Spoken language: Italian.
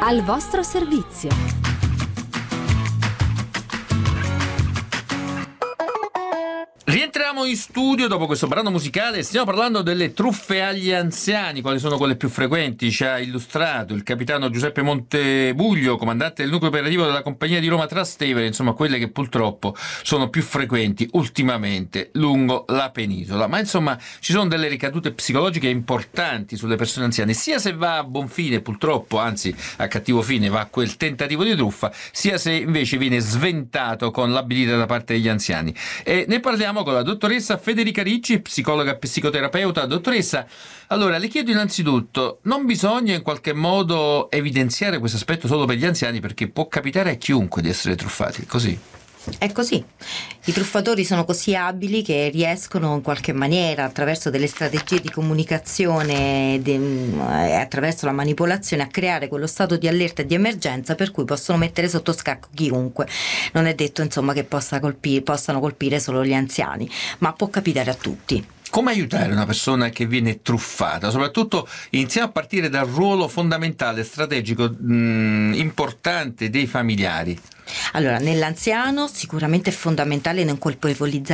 Al vostro servizio. Rientriamo in studio dopo questo brano musicale. Stiamo parlando delle truffe agli anziani. Quali sono quelle più frequenti? Ci ha illustrato il capitano Giuseppe Montebuglio, comandante del nucleo operativo della compagnia di Roma Trastevere, insomma quelle che purtroppo sono più frequenti ultimamente lungo la penisola. Ma insomma ci sono delle ricadute psicologiche importanti sulle persone anziane, sia se va a buon fine purtroppo, anzi a cattivo fine va quel tentativo di truffa, sia se invece viene sventato con l'abilità da parte degli anziani. E ne parliamo con la dottoressa Federica Ricci, psicologa e psicoterapeuta. Dottoressa, allora le chiedo innanzitutto, non bisogna in qualche modo evidenziare questo aspetto solo per gli anziani, perché può capitare a chiunque di essere truffati, così? È così, i truffatori sono così abili che riescono in qualche maniera, attraverso delle strategie di comunicazione e attraverso la manipolazione, a creare quello stato di allerta e di emergenza per cui possono mettere sotto scacco chiunque. Non è detto insomma che possano colpire solo gli anziani, ma può capitare a tutti. Come aiutare una persona che viene truffata? Soprattutto iniziamo a partire dal ruolo fondamentale, strategico, importante dei familiari. Allora, nell'anziano sicuramente è fondamentale non colpevolizzare